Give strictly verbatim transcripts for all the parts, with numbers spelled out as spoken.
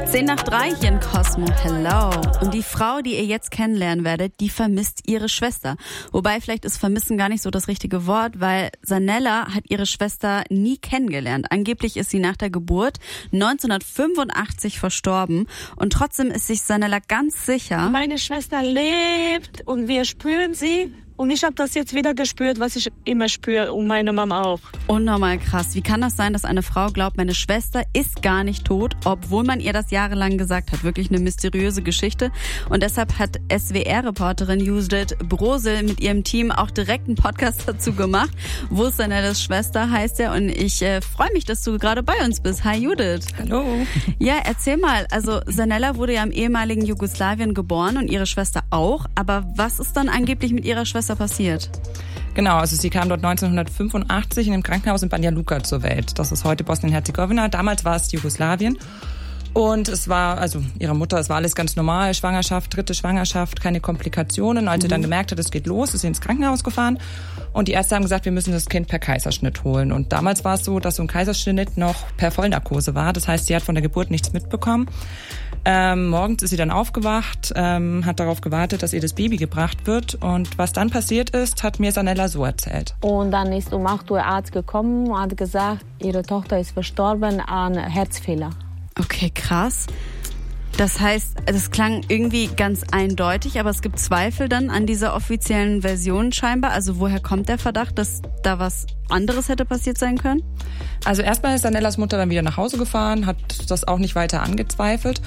Zehn nach drei hier in Cosmo. Hello. Und die Frau, die ihr jetzt kennenlernen werdet, die vermisst ihre Schwester. Wobei, vielleicht ist vermissen gar nicht so das richtige Wort, weil Sanella hat ihre Schwester nie kennengelernt. Angeblich ist sie nach der Geburt neunzehnhundertfünfundachtzig verstorben. Und trotzdem ist sich Sanella ganz sicher: Meine Schwester lebt und wir spüren sie. Und ich habe das jetzt wieder gespürt, was ich immer spüre, und meine Mama auch. Unnormal krass. Wie kann das sein, dass eine Frau glaubt, meine Schwester ist gar nicht tot, obwohl man ihr das jahrelang gesagt hat? Wirklich eine mysteriöse Geschichte. Und deshalb hat S W R-Reporterin Judith Brosel mit ihrem Team auch direkt einen Podcast dazu gemacht. Wo ist Sanellas Schwester, heißt er. Und ich äh, freue mich, dass du gerade bei uns bist. Hi Judith. Hallo. Ja, erzähl mal. Also Sanella wurde ja im ehemaligen Jugoslawien geboren und ihre Schwester auch. Aber was ist dann angeblich mit ihrer Schwester passiert? Genau, also sie kam dort neunzehnhundertfünfundachtzig in einem Krankenhaus in Banja Luka zur Welt. Das ist heute Bosnien-Herzegowina. Damals war es Jugoslawien. Und es war, also ihre Mutter, es war alles ganz normal. Schwangerschaft, dritte Schwangerschaft, keine Komplikationen. Als sie dann gemerkt hat, es geht los, ist sie ins Krankenhaus gefahren. Und die Ärzte haben gesagt, wir müssen das Kind per Kaiserschnitt holen. Und damals war es so, dass so ein Kaiserschnitt noch per Vollnarkose war. Das heißt, sie hat von der Geburt nichts mitbekommen. Ähm, morgens ist sie dann aufgewacht, ähm, hat darauf gewartet, dass ihr das Baby gebracht wird. Und was dann passiert ist, hat mir Sanella so erzählt. Und dann ist um acht Uhr Arzt gekommen und hat gesagt, ihre Tochter ist verstorben an Herzfehler. Okay, krass. Das heißt, es klang irgendwie ganz eindeutig, aber es gibt Zweifel dann an dieser offiziellen Version scheinbar. Also woher kommt der Verdacht, dass da was anderes hätte passiert sein können? Also erstmal ist Sanellas Mutter dann wieder nach Hause gefahren, hat das auch nicht weiter angezweifelt.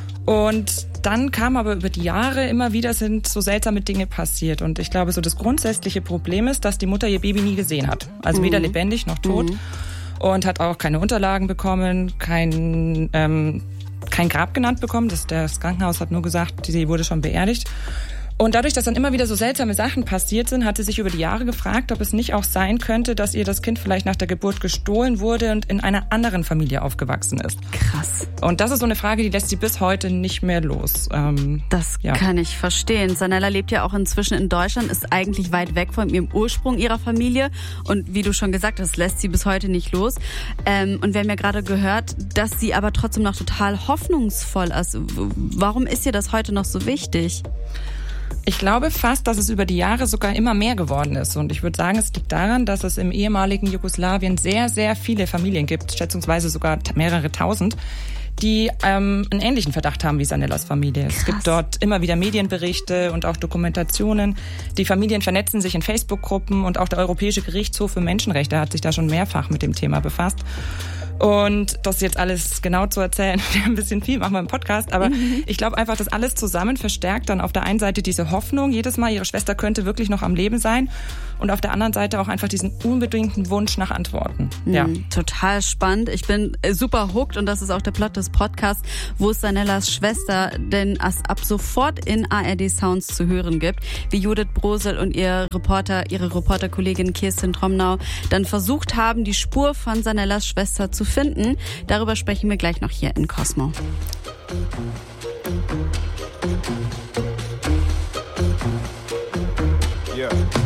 Und dann kam aber über die Jahre immer wieder sind so seltsame Dinge passiert. Und ich glaube, so das grundsätzliche Problem ist, dass die Mutter ihr Baby nie gesehen hat. Also mhm. weder lebendig noch tot. Mhm. Und hat auch keine Unterlagen bekommen, kein, ähm, kein Grab genannt bekommen. Das, das Krankenhaus hat nur gesagt, sie wurde schon beerdigt. Und dadurch, dass dann immer wieder so seltsame Sachen passiert sind, hat sie sich über die Jahre gefragt, ob es nicht auch sein könnte, dass ihr das Kind vielleicht nach der Geburt gestohlen wurde und in einer anderen Familie aufgewachsen ist. Krass. Und das ist so eine Frage, die lässt sie bis heute nicht mehr los. Ähm, das ja. kann ich verstehen. Sanella lebt ja auch inzwischen in Deutschland, ist eigentlich weit weg von ihrem Ursprung ihrer Familie. Und wie du schon gesagt hast, lässt sie bis heute nicht los. Ähm, und wir haben ja gerade gehört, dass sie aber trotzdem noch total hoffnungsvoll ist. Warum ist ihr das heute noch so wichtig? Ich glaube fast, dass es über die Jahre sogar immer mehr geworden ist. Und ich würde sagen, es liegt daran, dass es im ehemaligen Jugoslawien sehr, sehr viele Familien gibt, schätzungsweise sogar mehrere tausend, die ähm, einen ähnlichen Verdacht haben wie Sanellas Familie. Krass. Es gibt dort immer wieder Medienberichte und auch Dokumentationen. Die Familien vernetzen sich in Facebook-Gruppen und auch der Europäische Gerichtshof für Menschenrechte hat sich da schon mehrfach mit dem Thema befasst. Und das jetzt alles genau zu erzählen, ein bisschen viel machen wir im Podcast, aber mhm. ich glaube einfach, dass alles zusammen verstärkt dann auf der einen Seite diese Hoffnung, jedes Mal ihre Schwester könnte wirklich noch am Leben sein, und auf der anderen Seite auch einfach diesen unbedingten Wunsch nach Antworten. Mhm, ja. Total spannend. Ich bin super hooked und das ist auch der Plot des Podcasts, wo es Sanellas Schwester denn ab sofort in A R D Sounds zu hören gibt, wie Judith Brosel und ihr Reporter, ihre Reporterkollegin Kirsten Tromnau dann versucht haben, die Spur von Sanellas Schwester zu finden. Darüber sprechen wir gleich noch hier in Cosmo. Yeah.